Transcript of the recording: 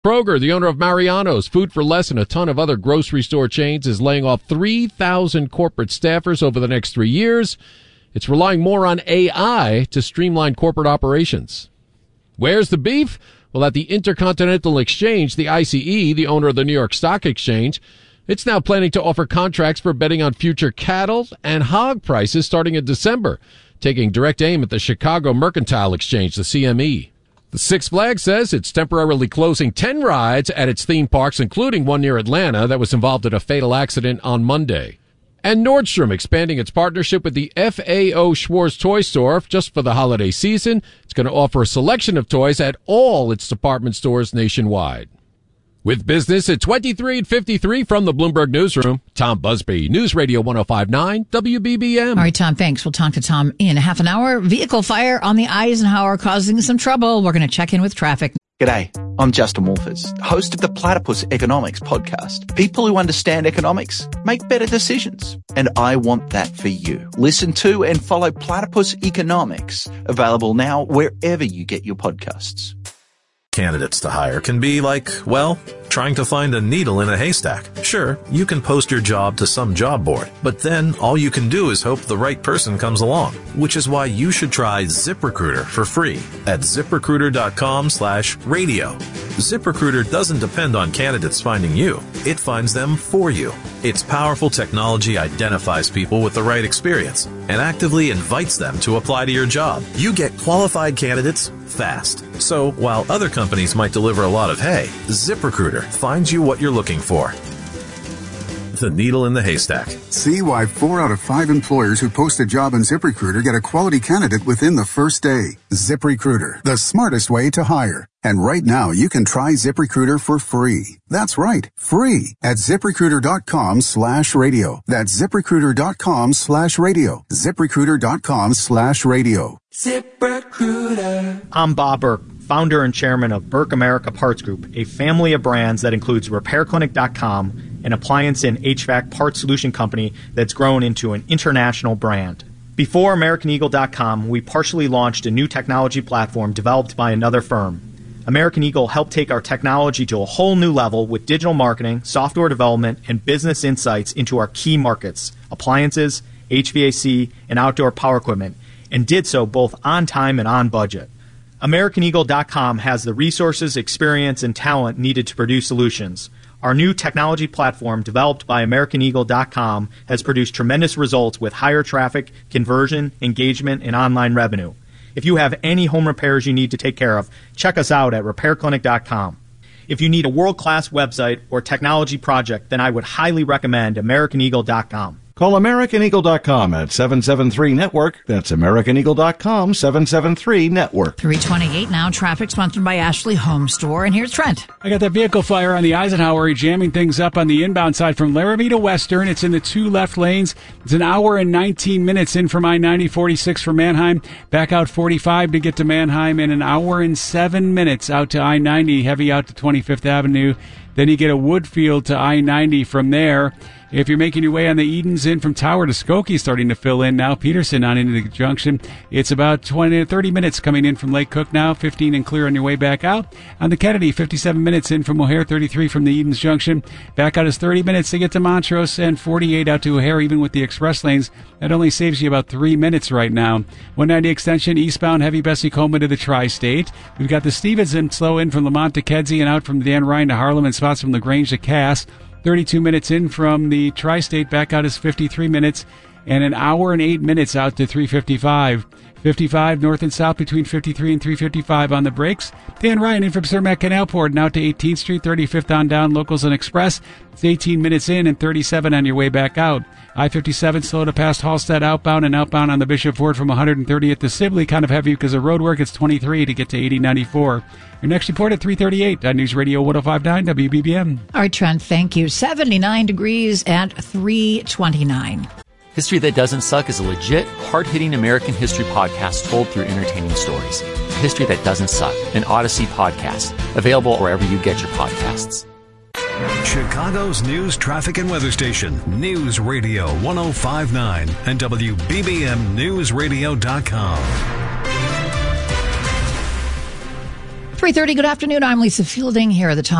Kroger, the owner of Mariano's, Food for Less, and a ton of other grocery store chains, is laying off 3,000 corporate staffers over the next 3 years. It's relying more on AI to streamline corporate operations. Where's the beef? Well, at the Intercontinental Exchange, the ICE, the owner of the New York Stock Exchange, it's now planning to offer contracts for betting on future cattle and hog prices starting in December, taking direct aim at the Chicago Mercantile Exchange, the CME. The Six Flags says it's temporarily closing 10 rides at its theme parks, including one near Atlanta that was involved in a fatal accident on Monday. And Nordstrom expanding its partnership with the FAO Schwarz Toy Store just for the holiday season. It's going to offer a selection of toys at all its department stores nationwide. With business at 23 and 53 from the Bloomberg Newsroom, Tom Busby, News Radio 105.9 WBBM. All right, Tom, thanks. We'll talk to Tom in half an hour. Vehicle fire on the Eisenhower causing some trouble. We're going to check in with traffic. G'day, I'm Justin Wolfers, host of the Platypus Economics podcast. People who understand economics make better decisions, and I want that for you. Listen to and follow Platypus Economics, available now wherever you get your podcasts. Candidates to hire can be like, well, trying to find a needle in a haystack. Sure, you can post your job to some job board, but then all you can do is hope the right person comes along, which is why you should try ZipRecruiter for free at ZipRecruiter.com/radio. ZipRecruiter doesn't depend on candidates finding you. It finds them for you. Its powerful technology identifies people with the right experience and actively invites them to apply to your job. You get qualified candidates fast. So while other companies might deliver a lot of hay, ZipRecruiter finds you what you're looking for. The needle in the haystack. See why 4 out of 5 employers who post a job on ZipRecruiter get a quality candidate within the first day. ZipRecruiter, the smartest way to hire. And right now, you can try ZipRecruiter for free. That's right, free at ZipRecruiter.com/radio. That's ZipRecruiter.com/radio. ZipRecruiter.com/radio. ZipRecruiter. I'm Bob Burke, founder and chairman of Burke America Parts Group, a family of brands that includes RepairClinic.com, an appliance and HVAC parts solution company that's grown into an international brand. Before AmericanEagle.com, we partially launched a new technology platform developed by another firm. American Eagle helped take our technology to a whole new level with digital marketing, software development, and business insights into our key markets, appliances, HVAC, and outdoor power equipment, and did so both on time and on budget. AmericanEagle.com has the resources, experience, and talent needed to produce solutions. Our new technology platform, developed by AmericanEagle.com, has produced tremendous results with higher traffic, conversion, engagement, and online revenue. If you have any home repairs you need to take care of, check us out at RepairClinic.com. If you need a world-class website or technology project, then I would highly recommend AmericanEagle.com. Call AmericanEagle.com at 773-NETWORK. That's AmericanEagle.com, 773-NETWORK. 3:28 now. Traffic sponsored by Ashley Home Store. And here's Trent. I got that vehicle fire on the Eisenhower, jamming things up on the inbound side from Laramie to Western. It's in the 2 left lanes. It's an hour and 19 minutes in from I-90, 46 for Manheim. Back out 45 to get to Manheim, and an hour and 7 minutes out to I-90, heavy out to 25th Avenue. Then you get a Woodfield to I-90 from there. If you're making your way on the Edens in from Tower to Skokie, starting to fill in now. Peterson on into the junction. It's about 20 to 30 minutes coming in from Lake Cook now. 15 and clear on your way back out. On the Kennedy, 57 minutes in from O'Hare, 33 from the Edens junction. Back out is 30 minutes to get to Montrose, and 48 out to O'Hare, even with the express lanes. That only saves you about 3 minutes right now. 190 extension, eastbound, heavy Bessie Coleman to the Tri-State. We've got the Stevenson slow in from Lamont to Kedzie and out from Dan Ryan to Harlem, and spots from LaGrange to Cass. 32 minutes in from the Tri-State. Back out is 53 minutes, and an hour and 8 minutes out to 355. 55 north and south between 53 and 355 on the brakes. Dan Ryan in from Cermak Canalport and out to 18th Street, 35th on down, locals and express. It's 18 minutes in and 37 on your way back out. I-57 slow to past Halstead outbound, and outbound on the Bishop Ford from 130th to Sibley, kind of heavy because of road work. It's 23 to get to 8094. Your next report at 3:38 on News Radio 105.9 WBBM. All right, Trent, thank you. 79 degrees at 3:29. History That Doesn't Suck is a legit, hard-hitting American history podcast told through entertaining stories. History That Doesn't Suck, an Odyssey podcast, available wherever you get your podcasts. Chicago's news, traffic, and weather station, News Radio 105.9 and WBBMNewsRadio.com. 3:30, good afternoon. I'm Lisa Fielding here at the top.